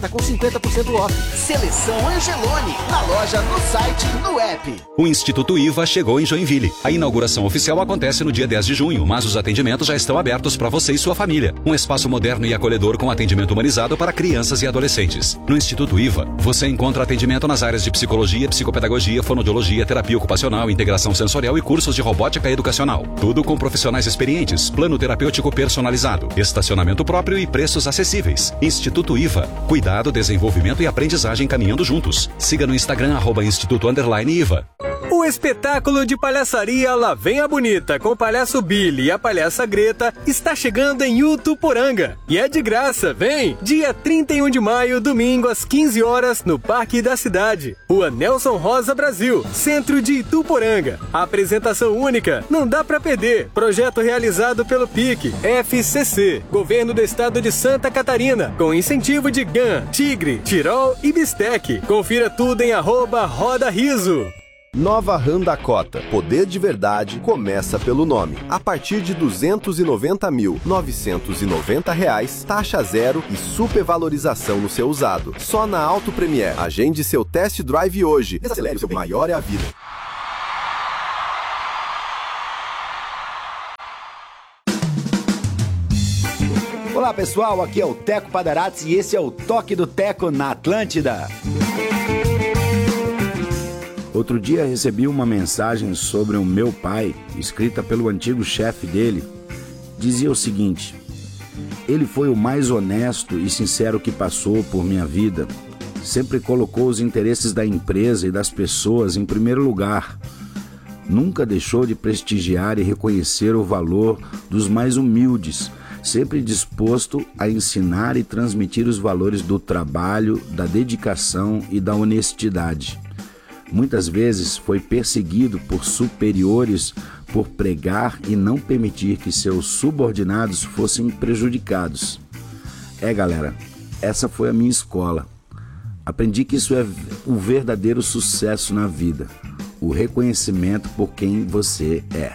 Tá com 50% off. Seleção Angelone. Na loja, no site, no app. O Instituto IVA chegou em Joinville. A inauguração oficial acontece no dia 10 de junho, mas os atendimentos já estão abertos para você e sua família. Um espaço moderno e acolhedor com atendimento humanizado para crianças e adolescentes. No Instituto IVA, você encontra atendimento nas áreas de psicologia, psicopedagogia, fonoaudiologia, terapia ocupacional, integração sensorial e cursos de robótica educacional. Tudo com profissionais experientes, plano terapêutico personalizado, estacionamento próprio e preços acessíveis. Instituto IVA. Cuidado, desenvolvimento e aprendizagem caminhando juntos. Siga no Instagram @instituto_IVA. O espetáculo de palhaçaria Lá Vem a Bonita com o palhaço Billy e a palhaça Greta está chegando em Utuporanga. E é de graça, vem! Dia 31 de maio, domingo, às 15 horas, no Parque da Cidade. Rua Nelson Rosa, Brasil, centro de Ituporanga. A apresentação única, não dá pra perder. Projeto realizado pelo PIC, FCC, Governo do Estado de Santa Catarina, com incentivo de GAN, Tigre, Tirol e Bistec. Confira tudo em @Roda Riso. Nova RAM Dakota. Poder de verdade começa pelo nome. A partir de R$ 290.990, taxa zero e supervalorização no seu usado. Só na Auto Premier. Agende seu test drive hoje. Desacelere o seu maior é a vida. Olá pessoal, aqui é o Teco Padarazzi e esse é o Toque do Teco na Atlântida. Outro dia recebi uma mensagem sobre o meu pai, escrita pelo antigo chefe dele. Dizia o seguinte: ele foi o mais honesto e sincero que passou por minha vida. Sempre colocou os interesses da empresa e das pessoas em primeiro lugar. Nunca deixou de prestigiar e reconhecer o valor dos mais humildes, sempre disposto a ensinar e transmitir os valores do trabalho, da dedicação e da honestidade. Muitas vezes foi perseguido por superiores por pregar e não permitir que seus subordinados fossem prejudicados. Galera, essa foi a minha escola. Aprendi que isso é o verdadeiro sucesso na vida, o reconhecimento por quem você é.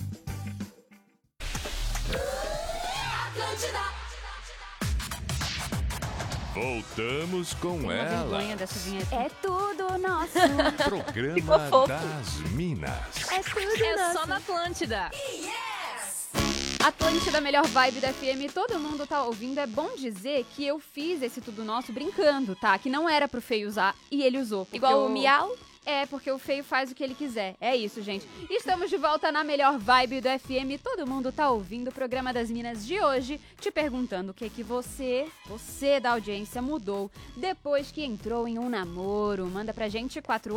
Voltamos com ela. É tudo nosso. Programa das Minas. É tudo nosso. Só na Atlântida. Atlântida, melhor vibe da FM, todo mundo tá ouvindo. É bom dizer que eu fiz esse tudo nosso brincando, tá? Que não era pro Feio usar e ele usou. Igual o Miau? É, porque o Feio faz o que ele quiser. É isso, gente. Estamos de volta na melhor vibe do FM. Todo mundo tá ouvindo o programa das Minas de hoje, te perguntando o que você da audiência mudou depois que entrou em um namoro. Manda pra gente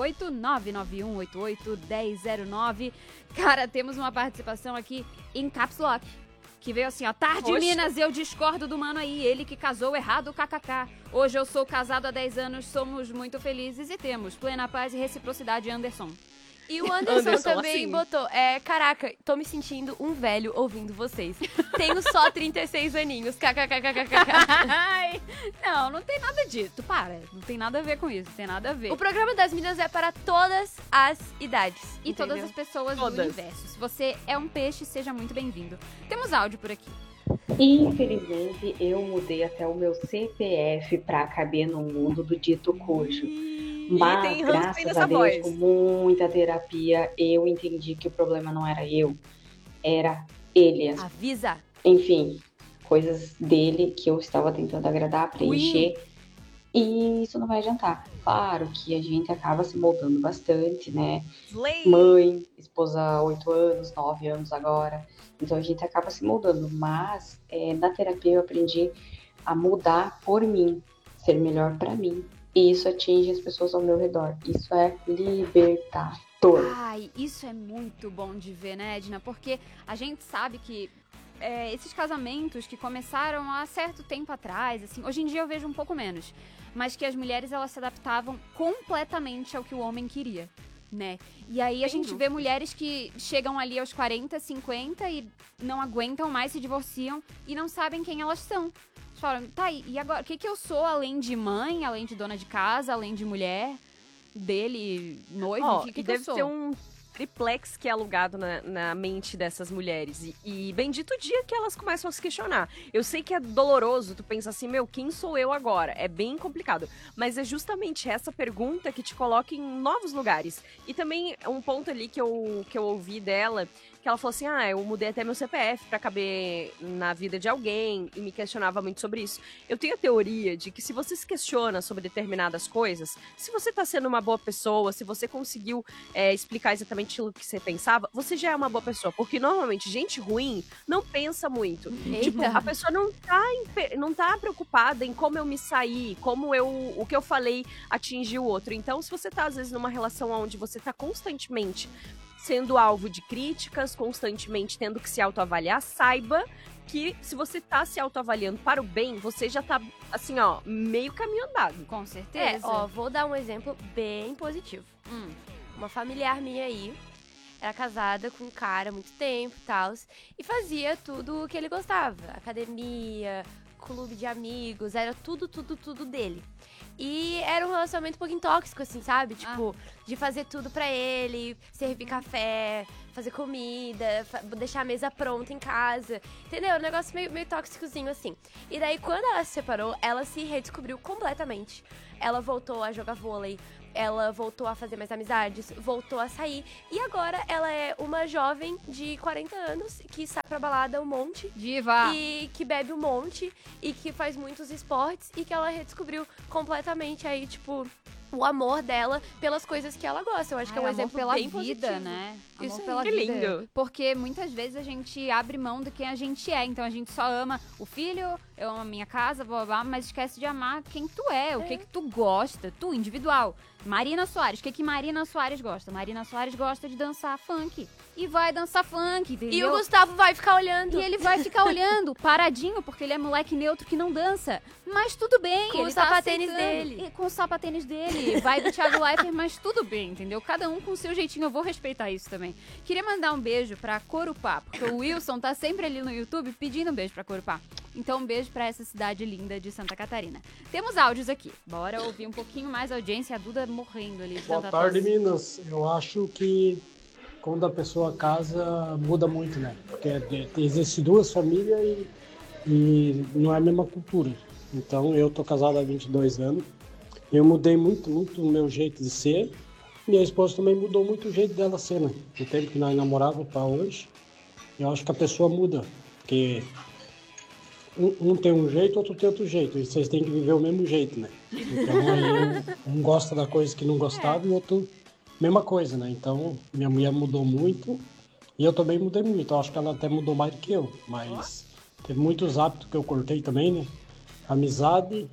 48991881009. Cara, temos uma participação aqui em Caps Lock, que veio assim, ó: tarde, Oxe. Minas, eu discordo do mano aí, ele que casou errado, kkk. Hoje eu sou casado há 10 anos, somos muito felizes e temos plena paz e reciprocidade, Anderson. E o Anderson também assim. botou, caraca, tô me sentindo um velho ouvindo vocês. Tenho só 36 aninhos, kkkkkk. Ai, não tem nada disso, para, não tem nada a ver com isso, tem nada a ver. O programa das Minas é para todas as idades. E entendeu? todas as pessoas do universo. Se você é um peixe, seja muito bem-vindo. Temos áudio por aqui. Infelizmente, eu mudei até o meu CPF para caber no mundo do dito cujo. Mas, graças a Deus, com muita terapia, eu entendi que o problema não era eu, era ele. Avisa! Enfim, coisas dele que eu estava tentando agradar, preencher, e isso não vai adiantar. Claro que a gente acaba se moldando bastante, né? Mãe, esposa há 8 anos, 9 anos agora, então a gente acaba se moldando, mas na terapia eu aprendi a mudar por mim, ser melhor para mim. E isso atinge as pessoas ao meu redor. Isso é libertador. Ai, isso é muito bom de ver, né, Edna? Porque a gente sabe que esses casamentos que começaram há certo tempo atrás, assim, hoje em dia eu vejo um pouco menos, mas que as mulheres, elas se adaptavam completamente ao que o homem queria, né? E aí a gente vê mulheres que chegam ali aos 40, 50 e não aguentam mais, se divorciam e não sabem quem elas são. Falam, tá, e agora, o que eu sou além de mãe, além de dona de casa, além de mulher, dele, noivo, o que eu deve sou? ser um triplex que é alugado na mente dessas mulheres. E bendito o dia que elas começam a se questionar. Eu sei que é doloroso, tu pensa assim, quem sou eu agora? É bem complicado. Mas é justamente essa pergunta que te coloca em novos lugares. E também um ponto ali que eu ouvi dela, que ela falou assim, eu mudei até meu CPF pra caber na vida de alguém, e me questionava muito sobre isso. Eu tenho a teoria de que se você se questiona sobre determinadas coisas, se você tá sendo uma boa pessoa, se você conseguiu explicar exatamente aquilo que você pensava, você já é uma boa pessoa. Porque normalmente gente ruim não pensa muito. Tipo, a pessoa não tá preocupada em como eu me saí, o que eu falei atingiu o outro. Então, se você tá às vezes numa relação onde você tá constantemente sendo alvo de críticas, constantemente tendo que se autoavaliar, saiba que se você tá se autoavaliando para o bem, você já tá, assim, meio caminho andado. Com certeza. Vou dar um exemplo bem positivo. Uma familiar minha aí, era casada com um cara há muito tempo e tal, e fazia tudo o que ele gostava. Academia, clube de amigos, era tudo dele. E era um relacionamento um pouquinho tóxico, assim, sabe? Tipo, de fazer tudo pra ele, servir café, fazer comida, deixar a mesa pronta em casa. Entendeu? Um negócio meio tóxicozinho, assim. E daí, quando ela se separou, ela se redescobriu completamente. Ela voltou a jogar vôlei, ela voltou a fazer mais amizades, voltou a sair. E agora ela é uma jovem de 40 anos que sai pra balada um monte. Diva! E que bebe um monte e que faz muitos esportes e que ela redescobriu completamente aí, tipo, o amor dela pelas coisas que ela gosta. Eu acho que é um exemplo pela bem vida, positivo. né? Isso Amor aí. pela Que vida. lindo. Porque muitas vezes a gente abre mão de quem a gente é. Então a gente só ama o filho, eu amo a minha casa, blá, blá, blá, mas esquece de amar quem tu é, o que tu gosta, tu, individual. Marina Soares, o que Marina Soares gosta? Marina Soares gosta de dançar funk. E vai dançar funk, entendeu? E o Gustavo vai ficar olhando. E ele vai ficar olhando, paradinho, porque ele é moleque neutro que não dança. Mas tudo bem, Com ele o tá sapatênis aceitando. dele. E com o sapatênis dele. Vai do Thiago Leifert, mas tudo bem, entendeu? Cada um com o seu jeitinho, eu vou respeitar isso também. Queria mandar um beijo pra Corupá, porque o Wilson tá sempre ali no YouTube pedindo um beijo pra Corupá. Então um beijo pra essa cidade linda de Santa Catarina. Temos áudios aqui. Bora ouvir um pouquinho mais a audiência. A Duda morrendo ali de Boa tanta tarde, tosse. Minas. Eu acho que quando a pessoa casa, muda muito, né? Porque existem duas famílias e não é a mesma cultura. Então, eu tô casado há 22 anos. Eu mudei muito o meu jeito de ser. Minha esposa também mudou muito o jeito dela ser, né? Do tempo que nós namorávamos para hoje. Eu acho que a pessoa muda. Porque um tem um jeito, outro tem outro jeito. E vocês têm que viver o mesmo jeito, né? Então, aí um gosta da coisa que não gostava e o outro... Mesma coisa, né? Então, minha mulher mudou muito e eu também mudei muito. Eu acho que ela até mudou mais do que eu, mas teve muitos hábitos que eu cortei também, né? Amizade,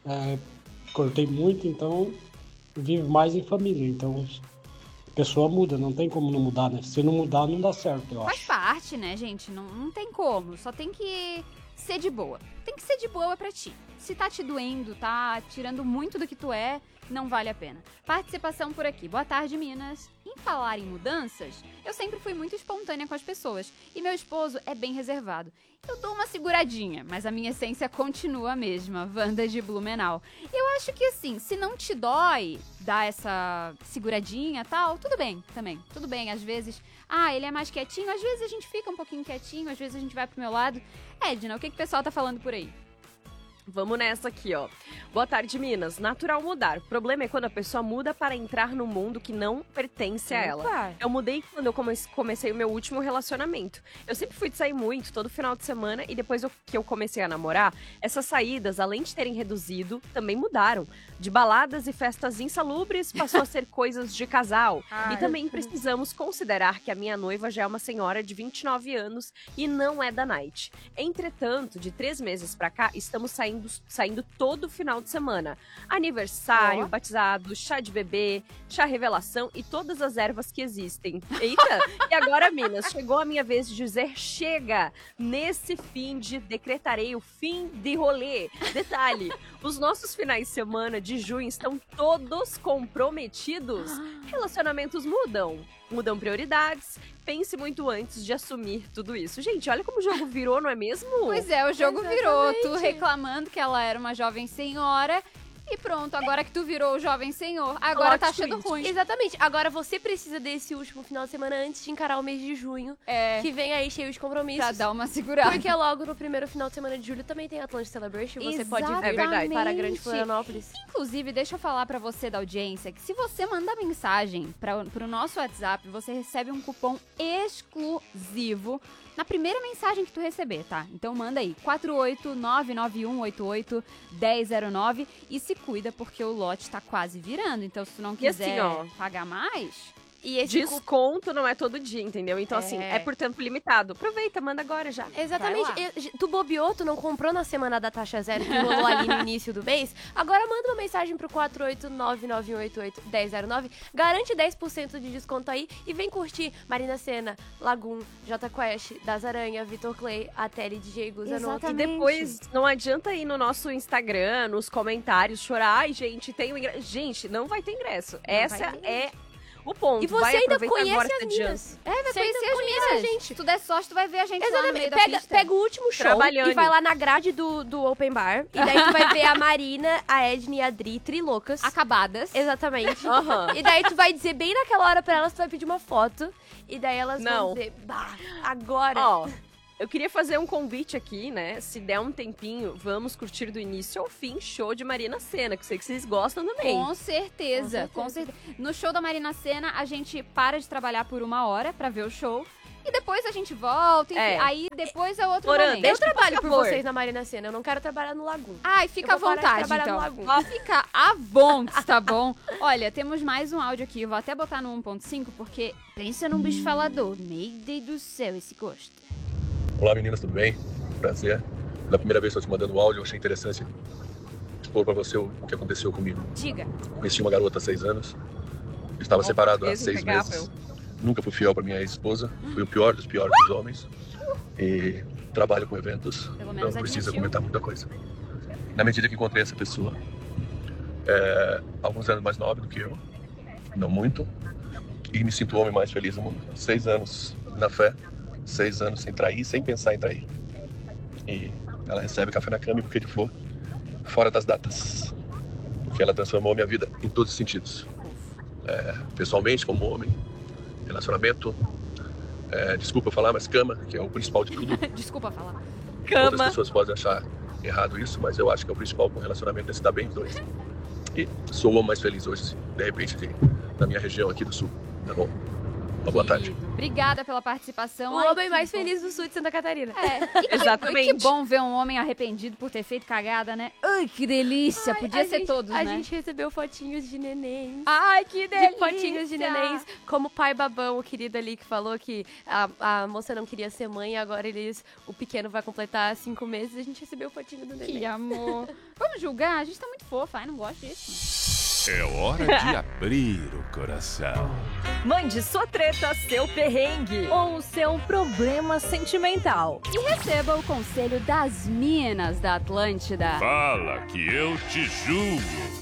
cortei muito, então vivo mais em família. Então, a pessoa muda, não tem como não mudar, né? Se não mudar, não dá certo, eu Faz acho. parte, né, gente? Não tem como. Só tem que ser de boa. Tem que ser de boa pra ti. Se tá te doendo, tá tirando muito do que tu é, não vale a pena. Participação por aqui. Boa tarde, Minas. Em falar em mudanças, eu sempre fui muito espontânea com as pessoas. E meu esposo é bem reservado. Eu dou uma seguradinha, mas a minha essência continua a mesma. Wanda de Blumenau. Eu acho que assim, se não te dói dar essa seguradinha e tal, tudo bem também. Tudo bem, às vezes... ele é mais quietinho. Às vezes a gente fica um pouquinho quietinho, às vezes a gente vai pro meu lado. Edna, o que o pessoal tá falando por aí? Vamos nessa aqui, ó. Boa tarde, Minas. Natural mudar. O problema é quando a pessoa muda para entrar no mundo que não pertence a ela. Eu mudei quando eu comecei o meu último relacionamento. Eu sempre fui de sair muito, todo final de semana, e depois que eu comecei a namorar, essas saídas, além de terem reduzido, também mudaram. De baladas e festas insalubres, passou a ser coisas de casal. E também precisamos considerar que a minha noiva já é uma senhora de 29 anos e não é da night. Entretanto, de 3 meses pra cá, estamos saindo todo final de semana. Aniversário, batizado, chá de bebê, chá revelação e todas as ervas que existem. Eita! E agora, Minas, chegou a minha vez de dizer chega! Nesse fim de decretarei o fim de rolê. Detalhe, os nossos finais de semana de junho estão todos comprometidos. Relacionamentos mudam prioridades. Pense muito antes de assumir tudo isso. Gente, olha como o jogo virou, não é mesmo? Pois é, o jogo virou. Tu reclamando que ela era uma jovem senhora E pronto, agora que tu virou o jovem senhor, agora tá achando ruim. Exatamente. Agora você precisa desse último final de semana antes de encarar o mês de junho, que vem aí cheio de compromissos. Pra dar uma segurada. Porque logo no primeiro final de semana de julho também tem Atlântica Celebration. Você pode vir para a Grande Florianópolis. Inclusive, deixa eu falar pra você da audiência que se você mandar mensagem pro nosso WhatsApp, você recebe um cupom exclusivo na primeira mensagem que tu receber, tá? Então manda aí, 48991881009 e se cuida porque o lote tá quase virando. Então se tu não quiser pagar mais... E esse desconto não é todo dia, entendeu? Então, assim, é por tempo limitado. Aproveita, manda agora já. Exatamente. Tu bobeou, tu não comprou na semana da taxa zero que rolou ali no início do mês? Agora manda uma mensagem pro 48991881009. Garante 10% de desconto aí e vem curtir Marina Sena, Lagoon, J Quest, Das Aranha, Vitor Clay, Ateli, DJ Guzanotto. E depois, não adianta ir no nosso Instagram, nos comentários, chorar. Ai, gente, tem o ingresso. Gente, não vai ter ingresso. Essa é... o ponto. E você ainda conhece as minas. Vai conhecer as minas. Gente. Se tu der sorte, tu vai ver a gente lá no meio da pista. Pega o último show e vai lá na grade do Open Bar. E daí tu vai ver a Marina, a Edna e a Adri, triloucas. Acabadas. Exatamente. E daí tu vai dizer bem naquela hora pra elas, tu vai pedir uma foto. E daí elas vão dizer, agora... Eu queria fazer um convite aqui, né? Se der um tempinho, vamos curtir do início ao fim show de Marina Sena, que sei que vocês gostam também. Com certeza. No show da Marina Sena, a gente para de trabalhar por 1 hora pra ver o show. E depois a gente volta, enfim, aí depois é outro momento. Eu trabalho por vocês na Marina Sena, eu não quero trabalhar no Lagoon. Ai, fica à vontade, então. Fica à vontade, tá bom? Olha, temos mais um áudio aqui, eu vou até botar no 1.5, porque pensa num bicho falador. Meu Deus do céu, esse gosto. Olá meninas, tudo bem? Prazer. Pela primeira vez que estou te mandando áudio, eu achei interessante expor para você o que aconteceu comigo. Diga. Conheci uma garota há 6 anos, estava separado há 6 meses. Nunca fui fiel para minha ex-esposa, fui o pior dos piores dos homens. E trabalho com eventos, não precisa comentar muita coisa. Na medida que encontrei essa pessoa, alguns anos mais nova do que eu, não muito, e me sinto o homem mais feliz do mundo. 6 anos na fé. 6 anos sem trair, sem pensar em trair. E ela recebe café na cama e buquê de flor fora das datas. Porque ela transformou minha vida em todos os sentidos. Pessoalmente, como homem, relacionamento, desculpa falar, mas cama, que é o principal de tudo. Desculpa falar. Cama. Outras pessoas podem achar errado isso, mas eu acho que é o principal com relacionamento é se dar bem os dois. E sou o homem mais feliz hoje, de repente, da minha região aqui do sul, tá bom? Uma boa tarde. Obrigada pela participação. O homem mais feliz do sul de Santa Catarina. Exatamente. Que bom ver um homem arrependido por ter feito cagada, né? Ai, que delícia. Podia ser todos, né? A gente recebeu fotinhos de nenéns. Ai, que delícia. Fotinhos de nenéns. Como o pai babão, o querido ali que falou que a moça não queria ser mãe e agora o pequeno vai completar 5 meses. A gente recebeu fotinho do neném. Que amor. Vamos julgar? A gente tá muito fofa. Ai, não gosto disso. É hora de abrir o coração. Mande sua treta, seu perrengue ou seu problema sentimental. E receba o conselho das minas da Atlântida. Fala que eu te julgo.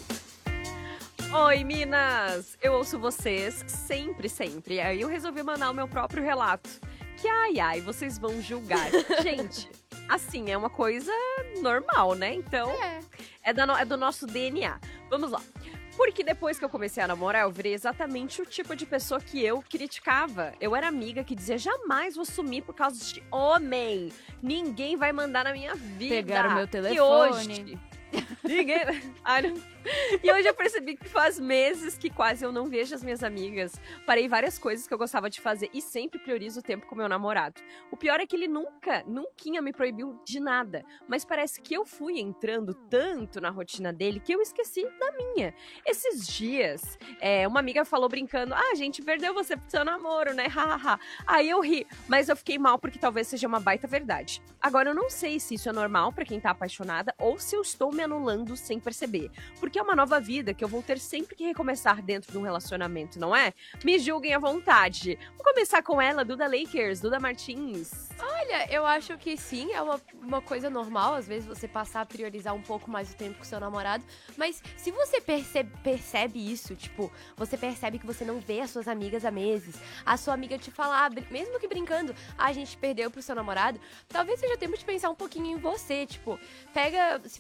Oi, minas! Eu ouço vocês sempre, sempre. Aí eu resolvi mandar o meu próprio relato. Que ai, vocês vão julgar. Gente, assim, é uma coisa normal, né? Então, é do nosso DNA. Vamos lá. Porque depois que eu comecei a namorar, eu virei exatamente o tipo de pessoa que eu criticava. Eu era amiga que dizia, jamais vou sumir por causa de homem. Ninguém vai mandar na minha vida. Pegaram meu telefone. E hoje... Ninguém... E hoje eu percebi que faz meses que quase eu não vejo as minhas amigas. Parei várias coisas que eu gostava de fazer e sempre priorizo o tempo com meu namorado. O pior é que ele nunca me proibiu de nada. Mas parece que eu fui entrando tanto na rotina dele que eu esqueci da minha. Esses dias, uma amiga falou brincando, a gente perdeu você pro seu namoro, né? Aí eu ri, mas eu fiquei mal porque talvez seja uma baita verdade. Agora eu não sei se isso é normal pra quem tá apaixonada ou se eu estou me anulando sem perceber. Porque é uma nova vida que eu vou ter sempre que recomeçar dentro de um relacionamento, não é? Me julguem à vontade. Vou começar com ela, Duda Lakers, Duda Martins. Olha, eu acho que sim, é uma coisa normal, às vezes você passar a priorizar um pouco mais o tempo com seu namorado, mas se você percebe isso, tipo, você percebe que você não vê as suas amigas há meses, a sua amiga te falar, mesmo que brincando, a gente perdeu pro seu namorado, talvez seja tempo de pensar um pouquinho em você, tipo, se você vê ele no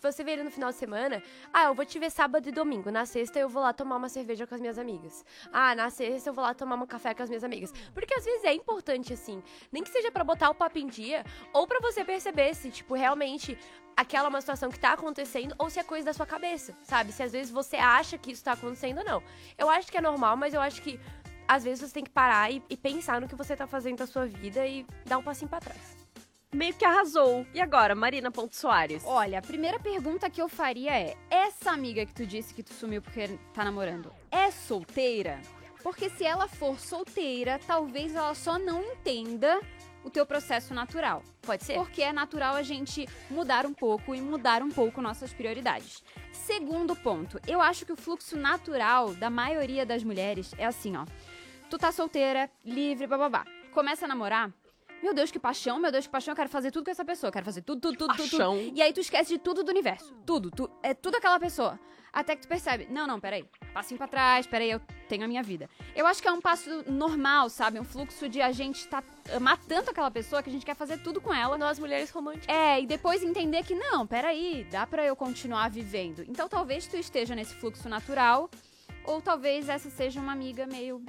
final de semana, eu vou te ver sábado e domingo. Na sexta eu vou lá tomar uma cerveja com as minhas amigas. Na sexta eu vou lá tomar um café com as minhas amigas. Porque às vezes é importante, assim, nem que seja pra botar o papo em dia, ou pra você perceber se, tipo, realmente aquela é uma situação que tá acontecendo, ou se é coisa da sua cabeça, sabe? Se às vezes você acha que isso tá acontecendo ou não. Eu acho que é normal, mas eu acho que às vezes você tem que parar e pensar no que você tá fazendo da sua vida e dar um passinho pra trás. Meio que arrasou. E agora, Marina Soares? Olha, a primeira pergunta que eu faria é: essa amiga que tu disse que tu sumiu porque tá namorando, é solteira? Porque se ela for solteira, talvez ela só não entenda o teu processo natural. Pode ser. Porque é natural a gente mudar um pouco e mudar um pouco nossas prioridades. Segundo ponto, eu acho que o fluxo natural da maioria das mulheres é assim, ó. Tu tá solteira, livre, bababá. Começa a namorar. Meu Deus, que paixão, eu quero fazer tudo com essa pessoa, eu quero fazer tudo. E aí tu esquece de tudo do universo. Tudo, é tudo aquela pessoa. Até que tu percebe, não, peraí, passinho pra trás, peraí, eu tenho a minha vida. Eu acho que é um passo normal, sabe? Um fluxo de a gente tá amar tanto aquela pessoa que a gente quer fazer tudo com ela. Nós, mulheres românticas. E depois entender que, não, peraí, dá pra eu continuar vivendo. Então talvez tu esteja nesse fluxo natural, ou talvez essa seja uma amiga meio...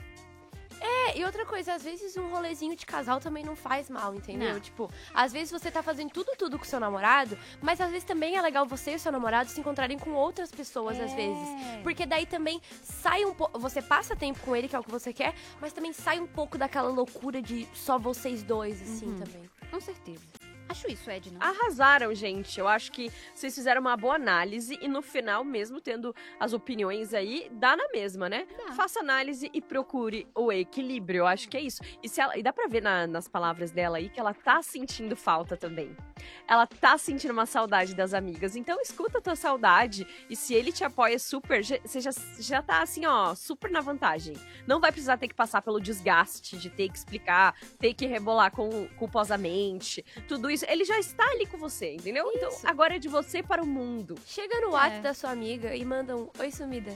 E outra coisa, às vezes um rolezinho de casal também não faz mal, entendeu? Não. Tipo, às vezes você tá fazendo tudo com o seu namorado, mas às vezes também é legal você e o seu namorado se encontrarem com outras pessoas, às vezes. Porque daí também sai um pouco... Você passa tempo com ele, que é o que você quer, mas também sai um pouco daquela loucura de só vocês dois, assim, também. Com certeza. Acho isso, Edna. Arrasaram, gente. Eu acho que vocês fizeram uma boa análise e no final, mesmo tendo as opiniões aí, dá na mesma, né? Dá. Faça análise e procure o equilíbrio. Eu acho que é isso. E dá pra ver nas palavras dela aí que ela tá sentindo falta também. Ela tá sentindo uma saudade das amigas. Então escuta a tua saudade e se ele te apoia super, você já tá assim, ó, super na vantagem. Não vai precisar ter que passar pelo desgaste de ter que explicar, ter que rebolar culposamente, tudo isso. Ele já está ali com você, entendeu? Isso. Então, agora é de você para o mundo. Chega no WhatsApp da sua amiga e manda um oi, sumida.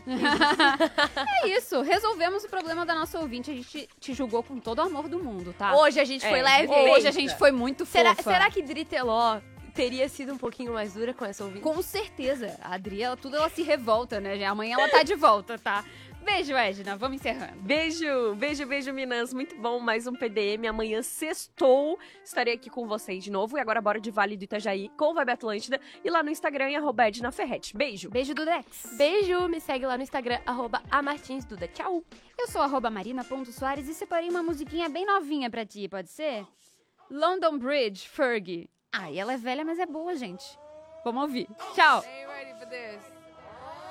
É isso, resolvemos o problema da nossa ouvinte. A gente te julgou com todo o amor do mundo, tá? Hoje a gente foi leve. Hoje a gente foi muito fofa. Será que Driteló teria sido um pouquinho mais dura com essa ouvinte? Com certeza. A Adri, ela se revolta, né? Amanhã ela tá de volta, tá? Beijo, Edna. Vamos encerrando. Beijo, Minas. Muito bom. Mais um PDM. Amanhã sextou. Estarei aqui com vocês de novo. E agora bora de Vale do Itajaí com Vibe Atlântida. E lá no Instagram, @EdnaFerretti. Beijo. Beijo, Dudex. Beijo. Me segue lá no Instagram, @amartinsduda. Tchau. Eu sou @marina.soares e separei uma musiquinha bem novinha pra ti, pode ser? London Bridge, Fergie. E ela é velha, mas é boa, gente. Vamos ouvir. Tchau. Ain't ready for this.